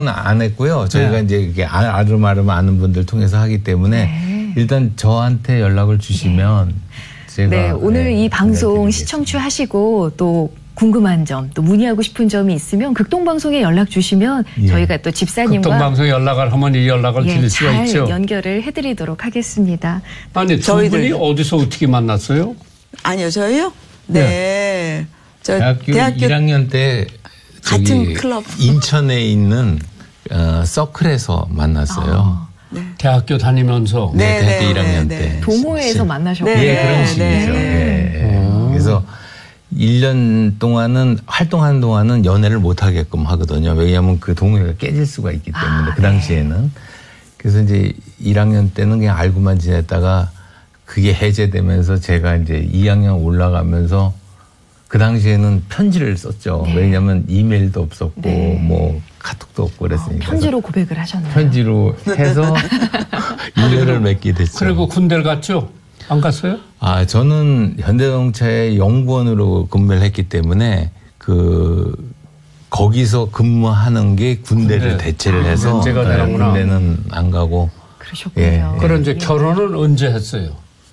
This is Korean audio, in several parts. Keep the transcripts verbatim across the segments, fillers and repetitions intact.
안 했고요. 저희가 네. 이제 이게 아름아름 아는 분들 통해서 하기 때문에 네. 일단 저한테 연락을 주시면 네. 제가 네, 오늘 네, 이 방송 시청하시고 또 궁금한 점, 또 문의하고 싶은 점이 있으면 극동방송에 연락 주시면 예. 저희가 또 집사님과 극동방송에 연락을 하면 이 연락을 예, 드릴 수가 잘 있죠. 연결을 해드리도록 하겠습니다. 아니, 두 저희들... 분이 어디서 어떻게 만났어요? 아니요, 저희요? 네. 네. 저 대학교, 대학교 일 학년 때 같은 클럽 인천에 있는 어, 서클에서 만났어요. 아, 네. 대학교 다니면서 네, 네 대학교 네, 일 학년 네, 때 네. 동호회에서 만나셨고요. 네, 네, 그런 식이죠. 네, 네. 네. 그래서 일 년 동안은 활동하는 동안은 연애를 못 하게끔 하거든요. 왜냐하면 그 동호회가 깨질 수가 있기 때문에 아, 그 당시에는. 네. 그래서 이제 일 학년 때는 그냥 알고만 지냈다가 그게 해제되면서 제가 이제 이 학년 올라가면서 그 당시에는 편지를 썼죠. 네. 왜냐하면 이메일도 없었고 네. 뭐 카톡도 없고 그랬으니까. 어, 편지로 고백을 하셨나요? 편지로 해서 인연을 맺게 됐죠. 그리고 군대를 갔죠? 안 갔어요? 아, 저는 현대자동차의 연구원으로 근무를 했기 때문에 그 거기서 근무하는 게 군대를 군대. 대체를 해서 아, 네, 군대는 안 가고. 그러셨군요. 예, 그럼 이제 결혼은 언제 했어요?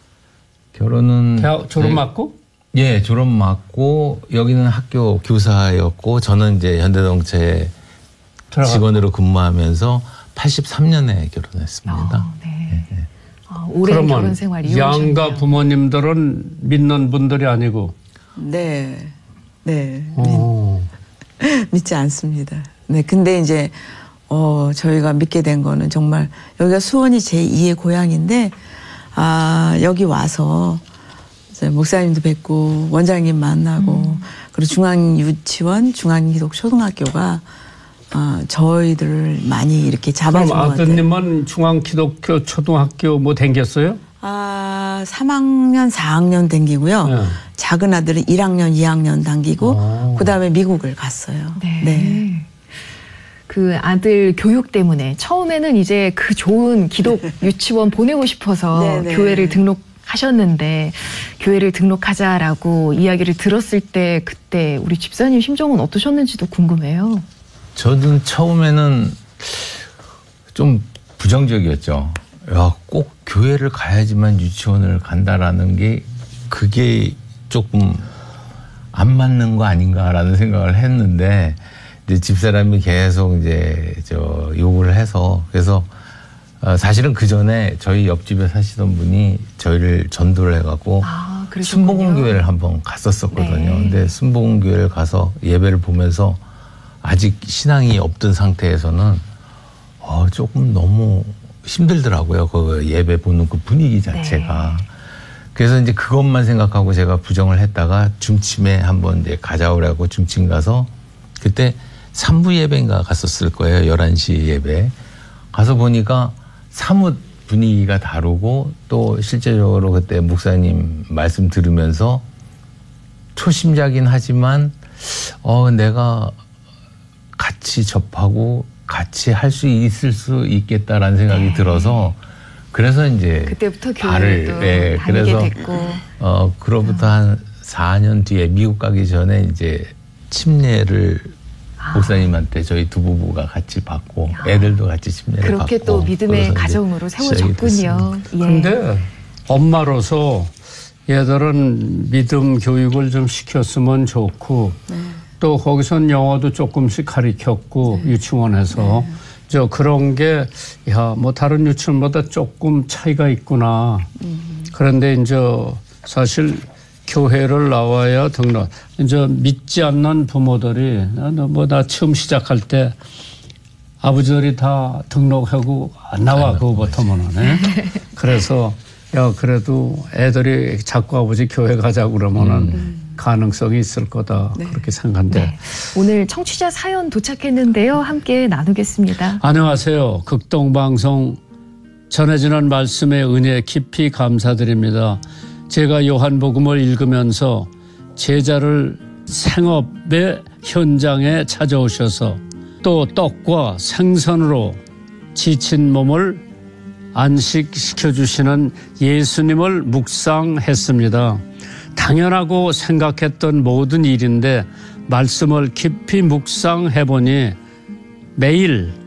결혼은 대학 졸업 맞고? 예, 졸업 맞고 여기는 학교 교사였고 저는 이제 현대자동차에 들어가. 직원으로 근무하면서 팔십삼 년에 결혼했습니다. 아, 네. 네. 아, 오랜 결혼 생활이 이어오셨네요. 양가 부모님들은 믿는 분들이 아니고. 네, 네. 믿, 믿지 않습니다. 네, 근데 이제 어 저희가 믿게 된 거는 정말 여기가 수원이 제이의 고향인데 아 여기 와서 이제 목사님도 뵙고 원장님 만나고 음. 그리고 중앙유치원, 중앙기독초등학교가 어, 저희들을 많이 이렇게 잡아준 것 같아요. 그럼 아드님은 중앙기독교 초등학교 뭐 댕겼어요? 아, 삼 학년, 사 학년 댕기고요. 네. 작은 아들은 일 학년, 이 학년 당기고 그다음에 미국을 갔어요. 네. 네. 그 아들 교육 때문에 처음에는 이제 그 좋은 기독 유치원 보내고 싶어서 네네. 교회를 등록하셨는데 교회를 등록하자라고 이야기를 들었을 때 그때 우리 집사님 심정은 어떠셨는지도 궁금해요. 저는 처음에는 좀 부정적이었죠. 야, 꼭 교회를 가야지만 유치원을 간다라는 게 그게 조금 안 맞는 거 아닌가라는 생각을 했는데 이제 집사람이 계속 이제 저 요구를 해서 그래서 어 사실은 그 전에 저희 옆집에 사시던 분이 저희를 전도를 해갖고 아, 순복음교회를 한번 갔었었거든요. 네. 근데 순복음교회를 가서 예배를 보면서 아직 신앙이 없던 상태에서는 어 조금 너무 힘들더라고요. 그 예배 보는 그 분위기 자체가. 네. 그래서 이제 그것만 생각하고 제가 부정을 했다가 중침에 한번 이제 가자오라고 중침 가서 그때 삼부 예배인가 갔었을 거예요. 열한 시 예배. 가서 보니까 사뭇 분위기가 다르고 또 실제적으로 그때 목사님 말씀 들으면서 초심자긴 하지만 어 내가 같이 접하고 같이 할 수 있을 수 있겠다라는 생각이 네. 들어서 그래서 이제 그때부터 교회를 네, 다니게 그래서 됐고 어 그로부터 한 사 년 뒤에 미국 가기 전에 이제 침례를 아. 목사님한테 저희 두 부부가 같이 받고 야. 애들도 같이 침례를 받고 그렇게 또 믿음의 가정으로 세워졌군요. 그런데 예. 엄마로서 얘들은 믿음 교육을 좀 시켰으면 좋고 네. 또 거기선 영어도 조금씩 가르쳤고 네. 유치원에서 네. 저 그런 게 야, 뭐 다른 유치원보다 조금 차이가 있구나. 음. 그런데 이제 사실 교회를 나와야 등록. 이제 믿지 않는 부모들이 뭐 나 처음 시작할 때 아버지들이 다 등록하고 안 나와 그거부터는. 그래서 야 그래도 애들이 자꾸 아버지 교회 가자고 그러면은. 음. 가능성이 있을 거다 네. 그렇게 생각한데 네. 오늘 청취자 사연 도착했는데요. 함께 나누겠습니다. 안녕하세요. 극동방송 전해지는 말씀의 은혜 깊이 감사드립니다. 제가 요한복음을 읽으면서 제자를 생업의 현장에 찾아오셔서 또 떡과 생선으로 지친 몸을 안식시켜주시는 예수님을 묵상했습니다. 당연하고 생각했던 모든 일인데 말씀을 깊이 묵상해보니 매일